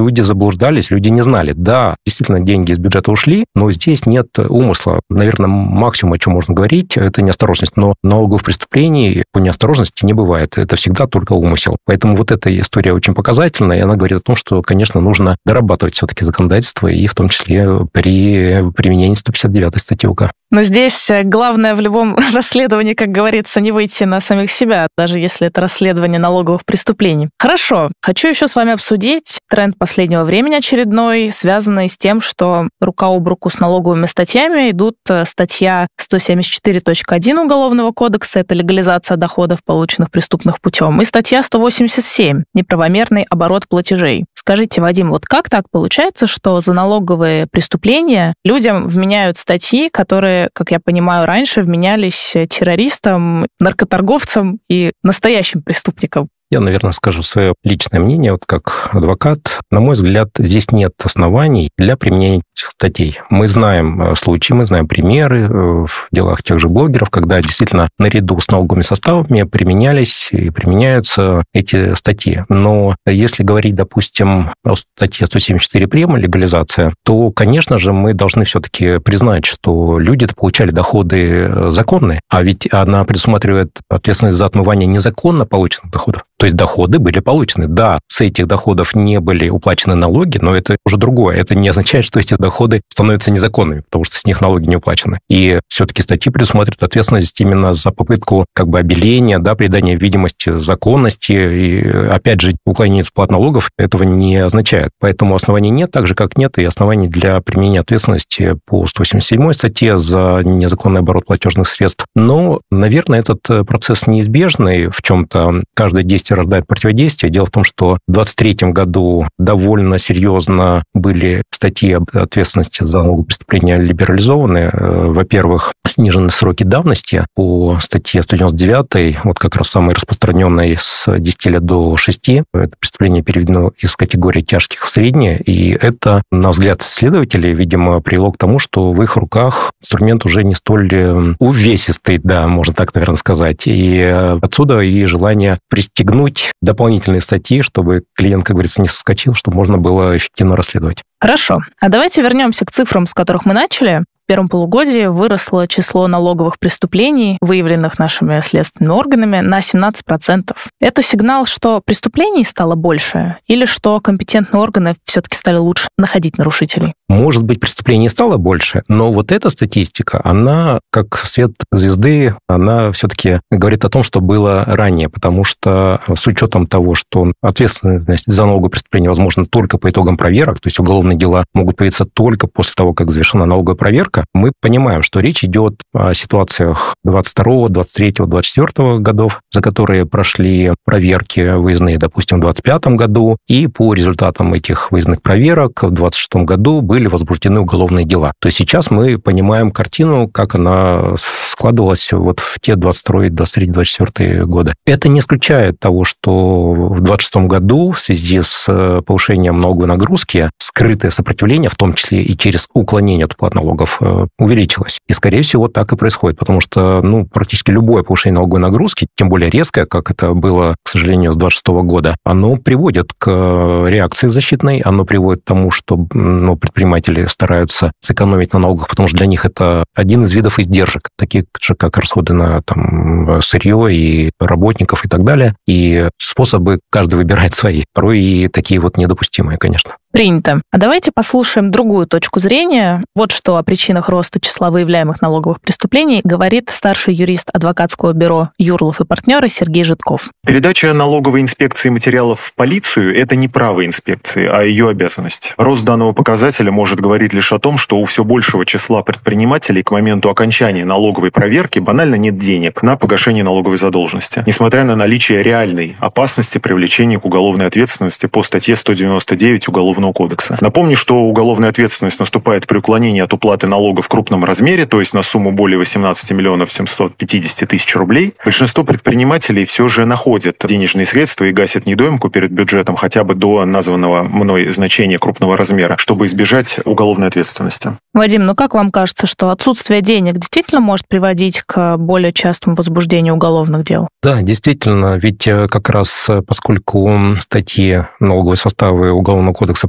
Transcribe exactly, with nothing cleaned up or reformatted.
люди заблуждались, люди не знали. Да, действительно, деньги из бюджета ушли, но здесь нет умысла. Наверное, максимум, о чем можно говорить, это неосторожность. Но налоговых преступлений по неосторожности не бывает. Это всегда только умысел. Поэтому вот эта история очень показательная, и она говорит о том, что, конечно, нужно дорабатывать все-таки законодательство, и в том числе при применении сто пятьдесят девятой статьи УК. Но здесь главное в любом расследовании, как говорится, не выйти на самих себя, даже если это расследование налоговых преступлений. Хорошо. Хочу еще с вами обсудить тренд последнего времени очередной, связанный с тем, что рука об руку с налоговыми статьями идут статья сто семьдесят четыре точка один Уголовного кодекса, это легализация доходов, полученных преступным путем, и статья сто восемьдесят семь неправомерный оборот платежей. Скажите, Вадим, вот как так получается, что за налоговые преступления людям вменяют статьи, которые, как я понимаю, раньше вменялись террористам, наркоторговцам и настоящим преступникам? Я, наверное, скажу свое личное мнение, вот как адвокат. На мой взгляд, здесь нет оснований для применения этих статей. Мы знаем случаи, мы знаем примеры в делах тех же блогеров, когда действительно наряду с налоговыми составами применялись и применяются эти статьи. Но если говорить, допустим, о статье сто семьдесят четыре прим. Легализация, то, конечно же, мы должны все-таки признать, что люди получали доходы законные, а ведь она предусматривает ответственность за отмывание незаконно полученных доходов. То есть доходы были получены. Да, с этих доходов не были уплачены налоги, но это уже другое. Это не означает, что эти доходы становятся незаконными, потому что с них налоги не уплачены. И все-таки статьи предусматривают ответственность именно за попытку как бы обеления, да, придания видимости законности. И, опять же, уклонение от уплат налогов этого не означает. Поэтому оснований нет, так же, как нет и оснований для применения ответственности по сто восемьдесят седьмой статье за незаконный оборот платежных средств. Но, наверное, этот процесс неизбежный в чем-то. Каждое действие рождает противодействие. Дело в том, что в двадцать третьем году довольно серьезно были статьи об ответственности за налоговые преступления либерализованы. Во-первых, снижены сроки давности по статье сто девяносто девятой, вот как раз самой распространенной, с десяти лет до шести. Это преступление переведено из категории тяжких в средние, и это, на взгляд следователей, видимо, привело к тому, что в их руках инструмент уже не столь увесистый, да, можно так, наверное, сказать. И отсюда и желание пристегнуть дополнительные статьи, чтобы клиент, как говорится, не соскочил, чтобы можно было эффективно расследовать. Хорошо. А давайте вернемся к цифрам, с которых мы начали. В первом полугодии выросло число налоговых преступлений, выявленных нашими следственными органами, на семнадцать процентов. Это сигнал, что преступлений стало больше, или что компетентные органы все-таки стали лучше находить нарушителей? Может быть, преступлений стало больше, но вот эта статистика, она, как свет звезды, она все-таки говорит о том, что было ранее, потому что с учетом того, что ответственность за налоговое преступление возможна только по итогам проверок, то есть уголовные дела могут появиться только после того, как завершена налоговая проверка, мы понимаем, что речь идет о ситуациях двадцать второго, двадцать третьего, двадцать четвёртого годов, за которые прошли проверки выездные, допустим, в двадцать пятом году, и по результатам этих выездных проверок в двадцать шестом году были возбуждены уголовные дела. То есть сейчас мы понимаем картину, как она складывалась вот в те двадцать второй, двадцать третий, двадцать четвёртый годы. Это не исключает того, что в двадцать шестом году в связи с повышением налоговой нагрузки скрытое сопротивление, в том числе и через уклонение от уплат налогов, увеличилось. И, скорее всего, так и происходит, потому что ну, практически любое повышение налоговой нагрузки, тем более резкое, как это было, к сожалению, с двадцать шестого года, оно приводит к реакции защитной, оно приводит к тому, что ну, предприниматели стараются сэкономить на налогах, потому что для них это один из видов издержек, таких же, как расходы на там, сырье и работников и так далее. И способы каждый выбирает свои. Порой и такие вот недопустимые, конечно. Принято. А давайте послушаем другую точку зрения. Вот что о причинах роста числа выявляемых налоговых преступлений говорит старший юрист адвокатского бюро «Юрлов и партнеры» Сергей Житков. Передача налоговой инспекции материалов в полицию – это не право инспекции, а ее обязанность. Рост данного показателя может говорить лишь о том, что у все большего числа предпринимателей к моменту окончания налоговой проверки банально нет денег на погашение налоговой задолженности, несмотря на наличие реальной опасности привлечения к уголовной ответственности по статье сто девяносто девять Уголовного кодекса. Напомню, что уголовная ответственность наступает при уклонении от уплаты налога в крупном размере, то есть на сумму более восемнадцать миллионов семьсот пятьдесят тысяч рублей. Большинство предпринимателей все же находят денежные средства и гасят недоимку перед бюджетом хотя бы до названного мной значения крупного размера, чтобы избежать уголовной ответственности. Вадим, ну как вам кажется, что отсутствие денег действительно может приводить к более частому возбуждению уголовных дел? Да, действительно, ведь как раз поскольку статьи налоговые составы Уголовного кодекса